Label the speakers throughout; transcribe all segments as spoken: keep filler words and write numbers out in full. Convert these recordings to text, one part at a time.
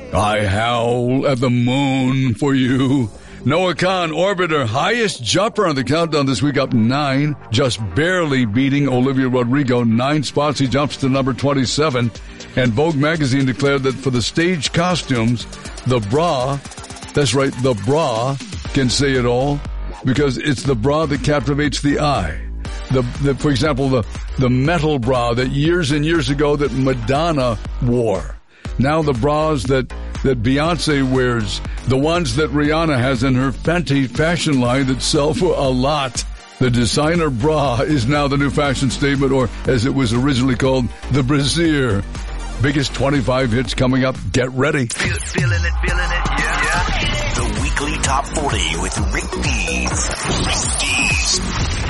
Speaker 1: I howl at the moon for you. Noah Khan, Orbiter, highest jumper on the countdown this week, up nine, just barely beating Olivia Rodrigo. Nine spots, he jumps to number twenty-seven. And Vogue magazine declared that for the stage costumes, the bra, that's right, the bra can say it all, because it's the bra that captivates the eye. The, the for example, the, the metal bra that years and years ago that Madonna wore. Now the bras that, that Beyonce wears, the ones that Rihanna has in her Fenty fashion line that sell for a lot. The designer bra is now the new fashion statement, or as it was originally called, the brassiere. Biggest twenty-five hits coming up. Get ready.
Speaker 2: Feel, feeling it, feeling it, yeah. yeah. The weekly top forty with Rick Dees. Rick Dees.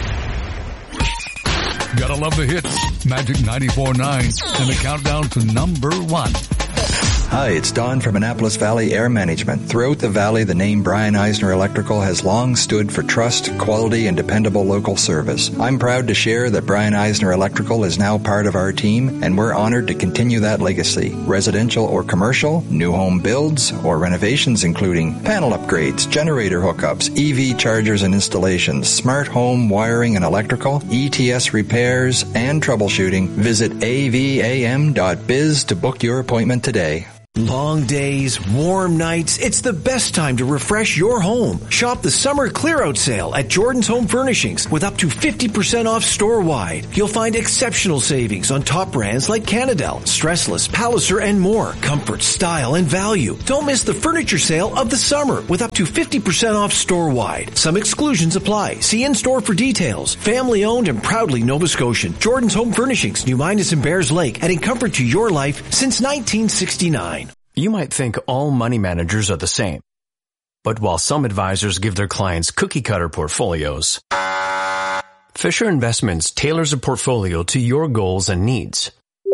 Speaker 1: Gotta love the hits. Magic ninety-four point nine and the countdown to number one.
Speaker 3: Hi, it's Don from Annapolis Valley Air Management. Throughout the valley, the name Brian Eisner Electrical has long stood for trust, quality, and dependable local service. I'm proud to share that Brian Eisner Electrical is now part of our team, and we're honored to continue that legacy. Residential or commercial, new home builds, or renovations including panel upgrades, generator hookups, E V chargers and installations, smart home wiring and electrical, E T S repairs, and troubleshooting. Visit A V A M dot biz to book your appointment today.
Speaker 4: Long days, warm nights, it's the best time to refresh your home. Shop the summer clear-out sale at Jordan's Home Furnishings with up to fifty percent off store-wide. You'll find exceptional savings on top brands like Canadel, Stressless, Palliser, and more. Comfort, style, and value. Don't miss the furniture sale of the summer with up to fifty percent off store-wide. Some exclusions apply. See in-store for details. Family-owned and proudly Nova Scotian. Jordan's Home Furnishings, New Minas and Bears Lake, adding comfort to your life since nineteen sixty-nine.
Speaker 5: You might think all money managers are the same. But while some advisors give their clients cookie-cutter portfolios, Fisher Investments tailors a portfolio to your goals and needs.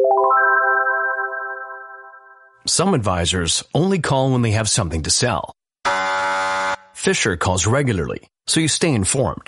Speaker 5: Some advisors only call when they have something to sell. Fisher calls regularly, so you stay informed.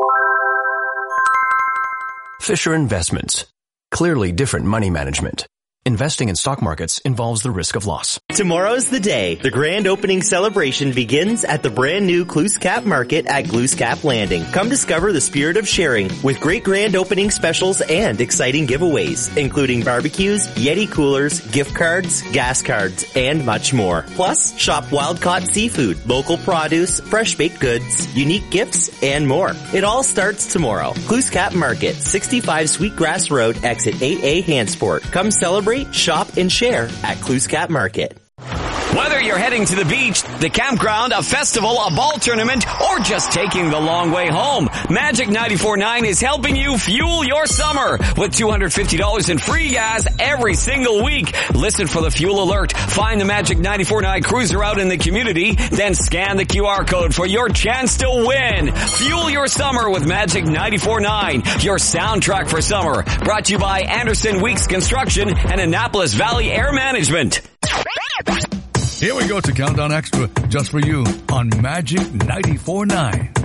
Speaker 5: Fisher Investments. Clearly different money management. Investing in stock markets involves the risk of loss.
Speaker 6: Tomorrow's the day. The grand opening celebration begins at the brand new Glooscap Market at Glooscap Landing. Come discover the spirit of sharing with great grand opening specials and exciting giveaways, including barbecues, Yeti coolers, gift cards, gas cards, and much more. Plus, shop wild-caught seafood, local produce, fresh baked goods, unique gifts, and more. It all starts tomorrow. Glooscap Market, sixty-five Sweetgrass Road, exit eight A, Hansport. Come celebrate, shop, and share at Glooscap Market.
Speaker 7: Whether you're heading to the beach, the campground, a festival, a ball tournament, or just taking the long way home, Magic ninety-four point nine is helping you fuel your summer with two hundred fifty dollars in free gas every single week. Listen for the fuel alert. Find the Magic ninety-four point nine cruiser out in the community, then scan the Q R code for your chance to win. Fuel your summer with Magic ninety-four point nine, your soundtrack for summer. Brought to you by Anderson Weeks Construction and Annapolis Valley Air Management.
Speaker 1: Here we go to Countdown Extra, just for you, on Magic ninety-four point nine.